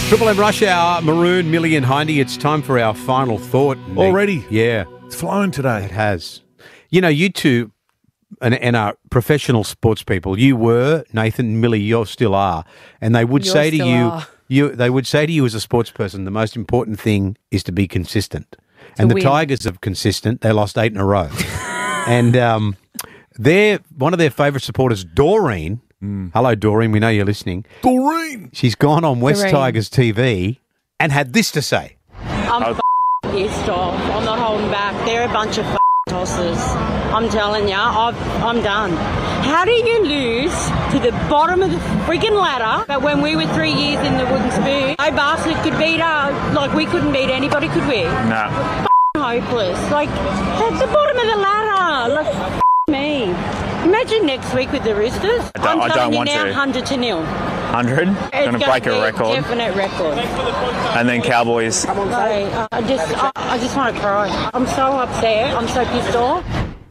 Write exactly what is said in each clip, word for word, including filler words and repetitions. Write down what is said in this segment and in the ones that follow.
Triple M Rush Hour, Maroon, Millie and Hindy. It's time for our final thought. Nick. Already? Yeah. It's flown today. It has. You know, you two and, and are professional sports people. You were, Nathan, Millie, you still are. And they would You say to still you, are. you, they would say to you as a sports person, the most important thing is to be consistent. And the win. Tigers are consistent. They lost eight in a row. and um, their one of their favourite supporters, Doreen, Mm. hello, Doreen, we know you're listening. Doreen! She's gone on West Doreen. Tigers T V and had this to say. I'm f- pissed off. I'm not holding back. They're a bunch of f- tosses. I'm telling you, I've, I'm done. How do you lose to the bottom of the freaking ladder? But when we were three years in the wooden spoon, no bastard could beat us. Like, we couldn't beat anybody, could we? No. F- hopeless. Like, at the bottom of the ladder. Like, f- me. Imagine next week with the Roosters. I don't- I'm I telling don't you want now, to. one hundred to nil. one hundred? It's Going to break be a record. definite record. And then Cowboys. Sorry, I just, I, I just want to cry. I'm so upset. I'm so pissed off.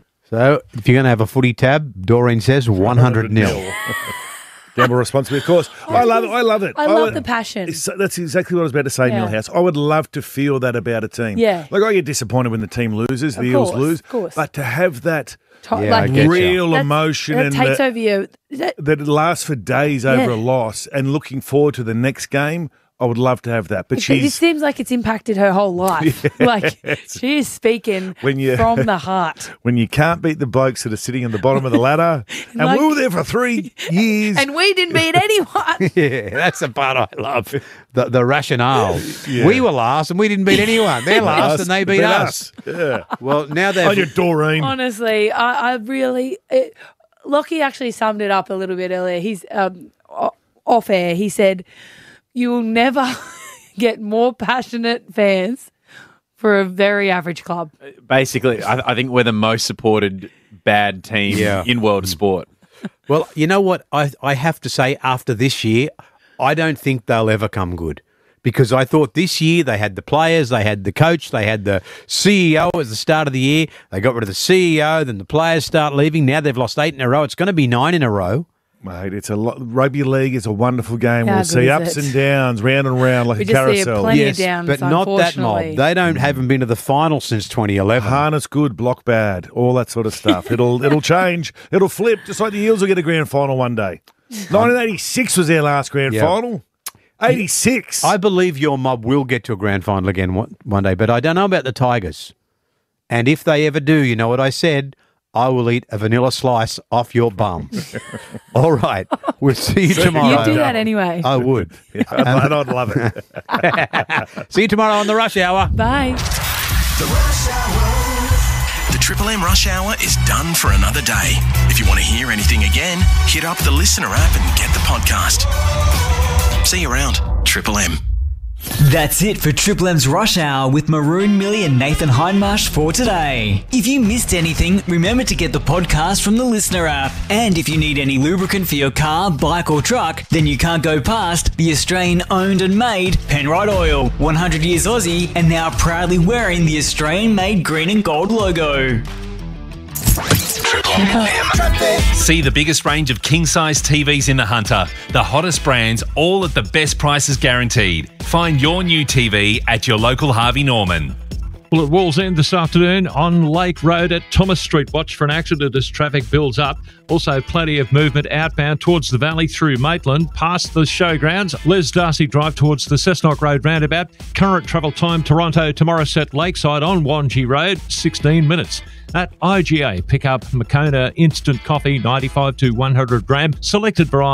So if you're going to have a footy tab, Doreen says one hundred nil. Gamble responsibly, of course. I love it. I love it. I love would- the passion. It's- That's exactly what I was about to say, Yeah. Millhouse. I would love to feel that about a team. Yeah. Like, I get disappointed when the team loses, the Of Eels course, lose. of course. But to have that To- Yeah, I get you. real that's- emotion that and takes that, over you. That, that it lasts for days over Yeah. a loss and looking forward to the next game, I would love to have that. But it she's... seems like it's impacted her whole life. Like she is speaking When you- from the heart. when you can't beat the blokes that are sitting on the bottom of the ladder, and Like- we were there for three years. And we didn't beat anyone. Yeah, that's the part I love. The, the rationale. Yeah. We were last and we didn't beat anyone. They're last and they beat us. Yeah. Well, now On your they've... Doreen. Honestly, I, I really. It, Lockie actually summed it up a little bit earlier. He's um, o- off air. He said, "You will never get more passionate fans for a very average club." Basically, I, I think we're the most supported bad team Yeah. in world sport. Well, you know what? I, I have to say, after this year, I don't think they'll ever come good. Because I thought this year they had the players, they had the coach, they had the C E O at the start of the year. They got rid of the C E O, then the players start leaving. Now they've lost eight in a row. It's going to be nine in a row. Mate, it's a lot. Rugby league is a wonderful game. How we'll good see is ups it? and downs, round and round like We a just see carousel. plenty of downs, but not that mob. unfortunately. They don't haven't been to the final since twenty eleven. Harness good, block bad, all that sort of stuff. It'll it'll change. It'll flip. Just like the Eels will get a grand final one day. nineteen eighty-six was their last grand Yeah. final. eighty-six. I believe your mob will get to a grand final again one, one day, but I don't know about the Tigers. And if they ever do, you know what I said? I will eat a vanilla slice off your bum. All right. We'll see you tomorrow. You do that anyway. I would. and I'd love it. See you tomorrow on the Rush Hour. Bye. The Rush Hour. The Triple M Rush Hour is done for another day. If you want to hear anything again, hit up the Listener app and get the podcast. See you around. Triple M. That's it for Triple M's Rush Hour with Maroon, Millie and Nathan Hindmarsh for today. If you missed anything, remember to get the podcast from the Listener app. And if you need any lubricant for your car, bike or truck, then you can't go past the Australian owned and made Penrite Oil. one hundred years Aussie and now proudly wearing the Australian made green and gold logo. See the biggest range of king-size T Vs in the Hunter. The hottest brands, all at the best prices guaranteed. Find your new T V at your local Harvey Norman. Well, at Wallsend this afternoon on Lake Road at Thomas Street. Watch for an accident as traffic builds up. Also, plenty of movement outbound towards the valley through Maitland, past the showgrounds. Les Darcy Drive towards the Cessnock Road roundabout. Current travel time Toronto to Morisset Lakeside on Wangi Road, sixteen minutes. At I G A, pick up Makona Instant Coffee, ninety-five to one hundred gram. Selected variety.